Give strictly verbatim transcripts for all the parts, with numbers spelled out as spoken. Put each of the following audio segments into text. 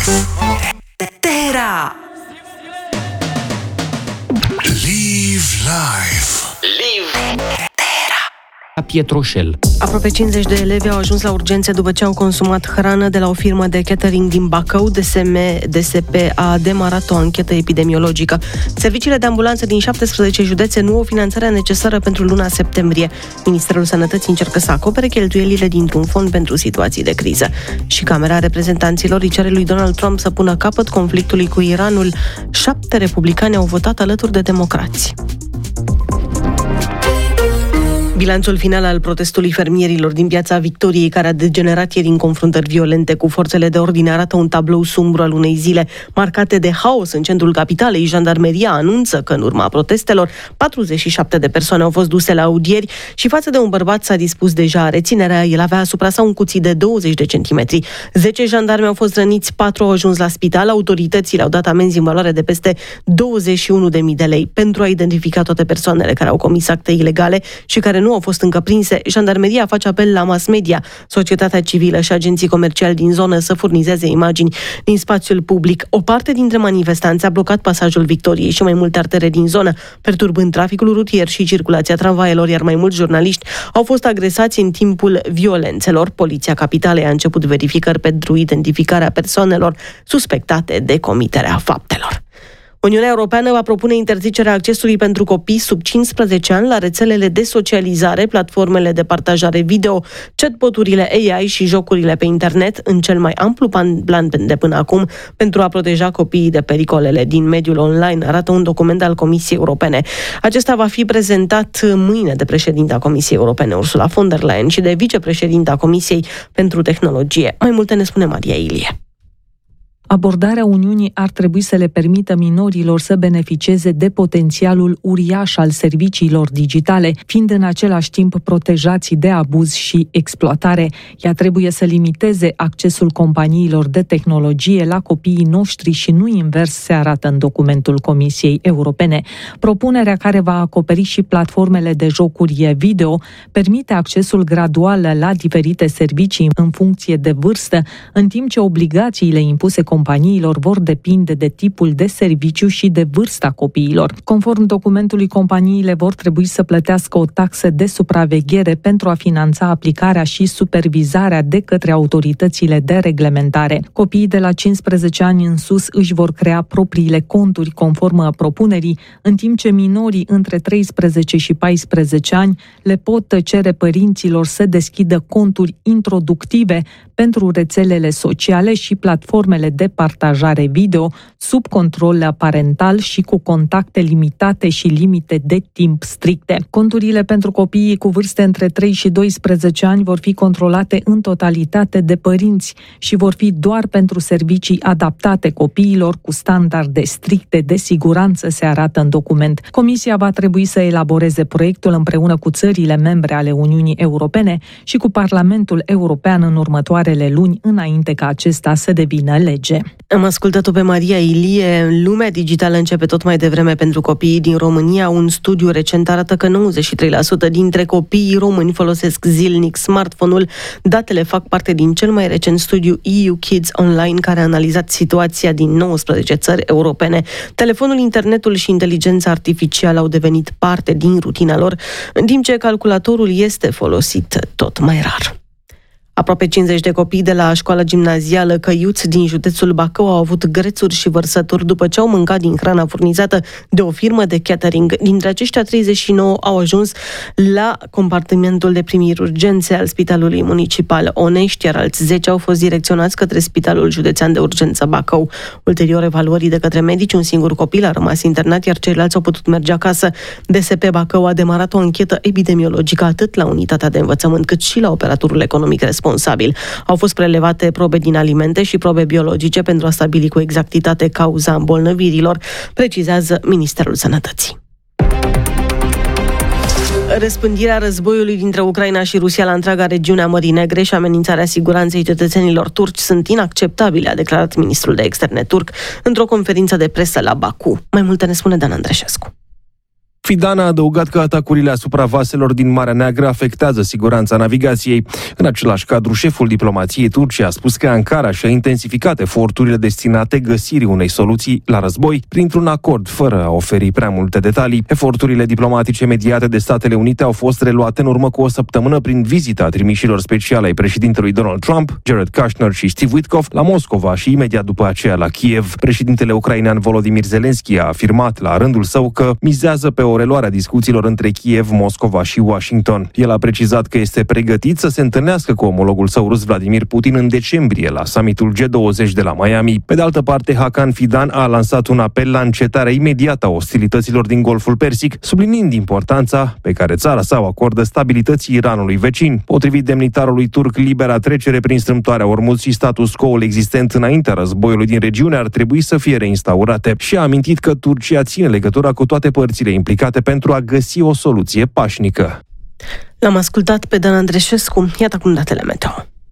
Terra. Live life. Live Pietroșel. Aproape cincizeci de elevi au ajuns la urgențe după ce au consumat hrană de la o firmă de catering din Bacău. D S M D S P a demarat o anchetă epidemiologică. Serviciile de ambulanță din șaptesprezece județe nu au finanțarea necesară pentru luna septembrie. Ministerul Sănătății încearcă să acopere cheltuielile dintr-un fond pentru situații de criză. Și Camera Reprezentanților îi cere lui Donald Trump să pună capăt conflictului cu Iranul. Șapte republicani au votat alături de democrați. Bilanțul final al protestului fermierilor din Piața Victoriei, care a degenerat ieri în confruntări violente cu forțele de ordine, arată un tablou sumbru al unei zile marcate de haos în centrul capitalei. Jandarmeria anunță că în urma protestelor patruzeci și șapte de persoane au fost duse la audieri și față de un bărbat s-a dispus deja reținerea. El avea asupra sa un cuțit de douăzeci de centimetri. zece jandarmi au fost răniți, patru au ajuns la spital. Autoritățile au dat amenzi în valoare de peste douăzeci și unu de mii de lei. Pentru a identifica toate persoanele care au comis acte ilegale și care nu au fost încă prinse, Jandarmeria face apel la mass media, societatea civilă și agenții comerciali din zonă să furnizeze imagini din spațiul public. O parte dintre manifestanți a blocat pasajul Victoriei și mai multe artere din zonă, perturbând traficul rutier și circulația tramvaielor, iar mai mulți jurnaliști au fost agresați în timpul violențelor. Poliția Capitalei a început verificări pentru identificarea persoanelor suspectate de comiterea faptelor. Uniunea Europeană va propune interzicerea accesului pentru copii sub cincisprezece ani la rețelele de socializare, platformele de partajare video, chatboturile A I și jocurile pe internet în cel mai amplu plan de până acum pentru a proteja copiii de pericolele din mediul online, arată un document al Comisiei Europene. Acesta va fi prezentat mâine de președinta Comisiei Europene, Ursula von der Leyen, și de vicepreședinta Comisiei pentru Tehnologie. Mai multe ne spune Maria Ilie. Abordarea Uniunii ar trebui să le permită minorilor să beneficieze de potențialul uriaș al serviciilor digitale, fiind în același timp protejați de abuz și exploatare. Ea trebuie să limiteze accesul companiilor de tehnologie la copiii noștri și nu invers, se arată în documentul Comisiei Europene. Propunerea, care va acoperi și platformele de jocuri video, permite accesul gradual la diferite servicii în funcție de vârstă, în timp ce obligațiile impuse companiilor vor depinde de tipul de serviciu și de vârsta copiilor. Conform documentului, companiile vor trebui să plătească o taxă de supraveghere pentru a finanța aplicarea și supervizarea de către autoritățile de reglementare. Copiii de la cincisprezece ani în sus își vor crea propriile conturi conform propunerii, în timp ce minorii între treisprezece și paisprezece ani le pot cere părinților să deschidă conturi introductive pentru rețelele sociale și platformele de partajare video sub control parental și cu contacte limitate și limite de timp stricte. Conturile pentru copiii cu vârste între trei și doisprezece ani vor fi controlate în totalitate de părinți și vor fi doar pentru servicii adaptate copiilor cu standarde stricte de siguranță, se arată în document. Comisia va trebui să elaboreze proiectul împreună cu țările membre ale Uniunii Europene și cu Parlamentul European în următoarele luni, înainte ca acesta să devină lege. Am ascultat-o pe Maria Ilie. Lumea digitală începe tot mai devreme pentru copiii din România. Un studiu recent arată că nouăzeci și trei la sută dintre copiii români folosesc zilnic smartphone-ul. Datele fac parte din cel mai recent studiu E U Kids Online, care a analizat situația din nouăsprezece țări europene. Telefonul, internetul și inteligența artificială au devenit parte din rutina lor, în timp ce calculatorul este folosit tot mai rar. Aproape cincizeci de copii de la școala gimnazială Căiuți din județul Bacău au avut grețuri și vărsături după ce au mâncat din hrana furnizată de o firmă de catering. Dintre aceștia, treizeci și nouă au ajuns la compartimentul de primiri urgențe al Spitalului Municipal Onești, iar alți zece au fost direcționați către Spitalul Județean de Urgență Bacău. Ulterior evaluării de către medici, un singur copil a rămas internat, iar ceilalți au putut merge acasă. D S P Bacău a demarat o anchetă epidemiologică atât la unitatea de învățământ cât și la operatorul economic responsabil. Au fost prelevate probe din alimente și probe biologice pentru a stabili cu exactitate cauza îmbolnăvirilor, precizează Ministerul Sănătății. Răspândirea războiului dintre Ucraina și Rusia la întreaga regiune a Mării Negre și amenințarea siguranței cetățenilor turci sunt inacceptabile, a declarat ministrul de externe turc într-o conferință de presă la Baku. Mai multe ne spune Dan Andreșescu. Fidan a adăugat că atacurile asupra vaselor din Marea Neagră afectează siguranța navigației. În același cadru, șeful diplomației turce a spus că Ankara și-a intensificat eforturile destinate găsirii unei soluții la război printr-un acord, fără a oferi prea multe detalii. Eforturile diplomatice mediate de Statele Unite au fost reluate în urmă cu o săptămână prin vizita trimișilor speciale ai președintelui Donald Trump, Jared Kushner și Steve Witkoff la Moscova și imediat după aceea la Kiev. Președintele ucrainean Volodymyr Zelensky a afirmat la rândul său că mizează pe o reluare a discuțiilor între Kiev, Moscova și Washington. El a precizat că este pregătit să se întâlnească cu omologul său rus Vladimir Putin în decembrie la summitul G douăzeci de la Miami. Pe de altă parte, Hakan Fidan a lansat un apel la încetarea imediată a ostilităților din Golful Persic, subliniind importanța pe care țara sa o acordă stabilității Iranului vecin. Potrivit demnitarului turc, libera trecere prin strâmtoarea Ormuz și status quo-ul existent înaintea războiului din regiune ar trebui să fie reinstaurate și a amintit că Turcia ține legătura cu toate părțile implicate pentru a găsi o soluție pașnică. L-am ascultat pe Dan Andreșescu. Iată acum datele meteo.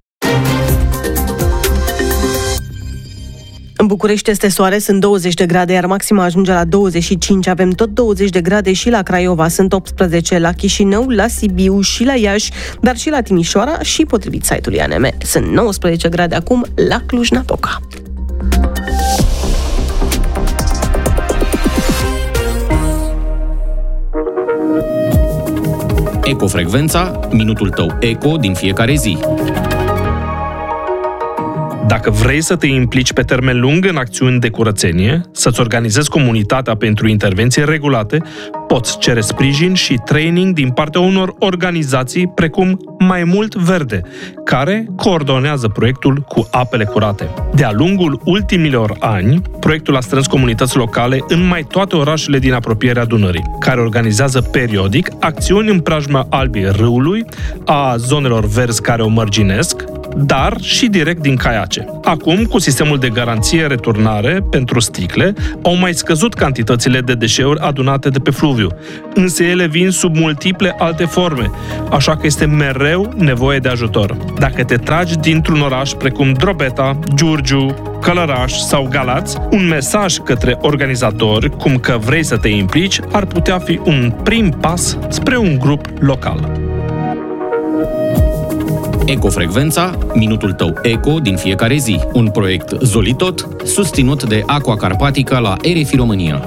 În București este soare, sunt douăzeci de grade, iar maxima ajunge la douăzeci și cinci. Avem tot douăzeci de grade și la Craiova, sunt optsprezece la Chișinău, la Sibiu și la Iași, dar și la Timișoara și, potrivit site-ului A N M, sunt nouăsprezece grade acum la Cluj-Napoca. Ecofrecvența, minutul tău eco din fiecare zi. Dacă vrei să te implici pe termen lung în acțiuni de curățenie, să-ți organizezi comunitatea pentru intervenții regulate, poți cere sprijin și training din partea unor organizații precum Mai Mult Verde, care coordonează proiectul cu apele curate. De-a lungul ultimilor ani, proiectul a strâns comunități locale în mai toate orașele din apropierea Dunării, care organizează periodic acțiuni în preajma albii râului, a zonelor verzi care o mărginesc, dar și direct din caiace. Acum, cu sistemul de garanție-returnare pentru sticle, au mai scăzut cantitățile de deșeuri adunate de pe fluviu, însă ele vin sub multiple alte forme, așa că este mereu nevoie de ajutor. Dacă te tragi dintr-un oraș precum Drobeta, Giurgiu, Călăraș sau Galați, un mesaj către organizatori, cum că vrei să te implici, ar putea fi un prim pas spre un grup local. Ecofrecvența, minutul tău eco din fiecare zi. Un proiect Zolitot, susținut de Aqua Carpatica la R F I România.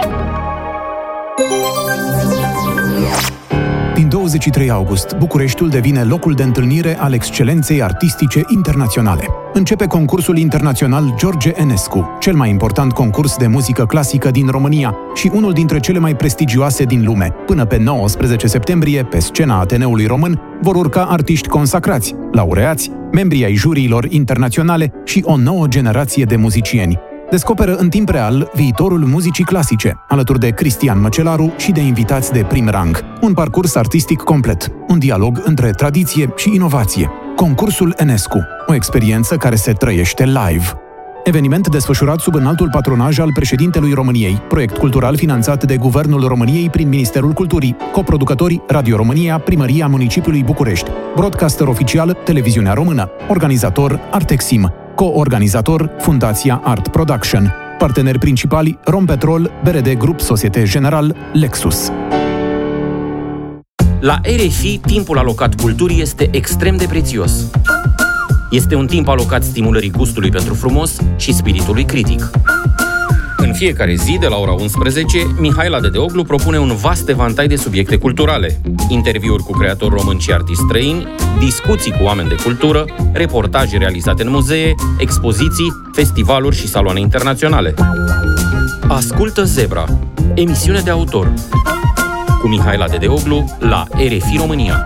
Din douăzeci și trei august, Bucureștiul devine locul de întâlnire al excelenței artistice internaționale. Începe concursul internațional George Enescu, cel mai important concurs de muzică clasică din România și unul dintre cele mai prestigioase din lume. Până pe nouăsprezece septembrie, pe scena Ateneului Român, vor urca artiști consacrați, laureați, membrii ai juriilor internaționale și o nouă generație de muzicieni. Descoperă în timp real viitorul muzicii clasice, alături de Cristian Măcelaru și de invitați de prim rang. Un parcurs artistic complet, un dialog între tradiție și inovație. Concursul Enescu, o experiență care se trăiește live. Eveniment desfășurat sub înaltul patronaj al președintelui României, proiect cultural finanțat de Guvernul României prin Ministerul Culturii, coproducători Radio România, Primăria Municipiului București, broadcaster oficial Televiziunea Română, organizator Artexim, co-organizator Fundația Art Production, parteneri principali Rompetrol, B R D Grup Societe General, Lexus. La R F I, timpul alocat culturii este extrem de prețios. Este un timp alocat stimulării gustului pentru frumos și spiritului critic. În fiecare zi, de la ora unsprezece, Mihaela Dedeoglu propune un vast evantai de subiecte culturale, interviuri cu creatori români și artiști străini, discuții cu oameni de cultură, reportaje realizate în muzee, expoziții, festivaluri și saloane internaționale. Ascultă Zebra, emisiune de autor, cu Mihaela Dedeoglu la R F I România.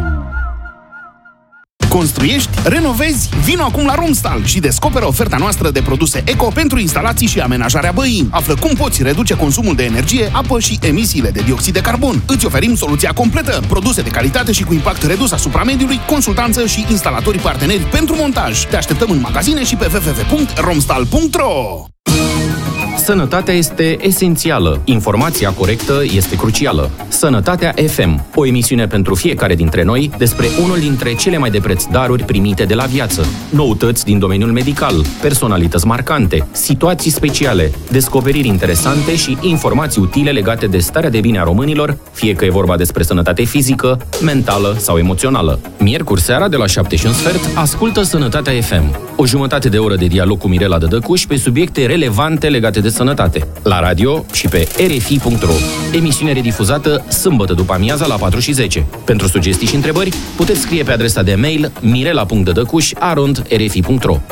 Construiești? Renovezi? Vino acum la Romstal și descoperă oferta noastră de produse eco pentru instalații și amenajarea băii. Află cum poți reduce consumul de energie, apă și emisiile de dioxid de carbon. Îți oferim soluția completă, produse de calitate și cu impact redus asupra mediului, consultanță și instalatori parteneri pentru montaj. Te așteptăm în magazine și pe w w w punct romstal punct r o. Sănătatea este esențială, informația corectă este crucială. Sănătatea F M, o emisiune pentru fiecare dintre noi despre unul dintre cele mai de preț daruri primite de la viață. Noutăți din domeniul medical, personalități marcante, situații speciale, descoperiri interesante și informații utile legate de starea de bine a românilor, fie că e vorba despre sănătate fizică, mentală sau emoțională. Miercuri seara de la șapte și un sfert, ascultă Sănătatea F M. O jumătate de oră de dialog cu Mirela Dădăcuș pe subiecte relevante legate de sănătate. La radio și pe r f i punct r o. Emisiune redifuzată sâmbătă după amiaza la patru și zece. Pentru sugestii și întrebări, puteți scrie pe adresa de mail mirela punct dădăcuș arond r f i punct r o.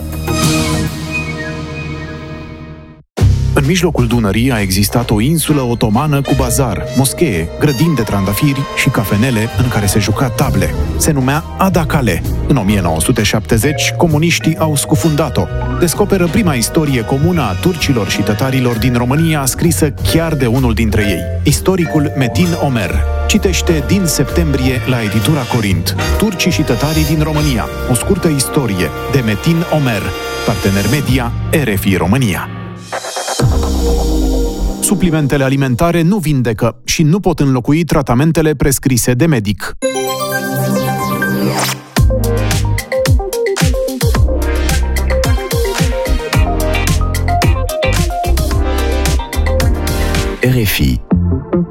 În mijlocul Dunării a existat o insulă otomană cu bazar, moschee, grădini de trandafiri și cafenele în care se juca table. Se numea Adacale. În o mie nouă sute șaptezeci, comuniștii au scufundat-o. Descoperă prima istorie comună a turcilor și tătarilor din România, scrisă chiar de unul dintre ei, istoricul Metin Omer. Citește din septembrie la editura Corint. Turcii și tătarii din România. O scurtă istorie de Metin Omer. Partener media R F I România. Suplimentele alimentare nu vindecă și nu pot înlocui tratamentele prescrise de medic. R F I